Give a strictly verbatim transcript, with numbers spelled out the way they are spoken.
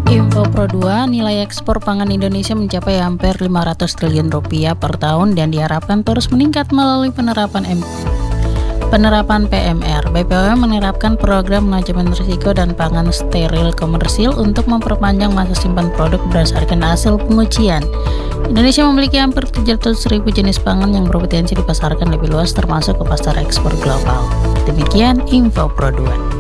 Info Pro dua, nilai ekspor pangan Indonesia mencapai hampir lima ratus triliun rupiah per tahun dan diharapkan terus meningkat melalui penerapan M Penerapan P M R. B P O M menerapkan program manajemen risiko dan pangan steril komersil untuk memperpanjang masa simpan produk berdasarkan hasil pengujian. Indonesia memiliki hampir tujuh ratus ribu jenis pangan yang berpotensi dipasarkan lebih luas termasuk ke pasar ekspor global. Demikian Info Pro dua.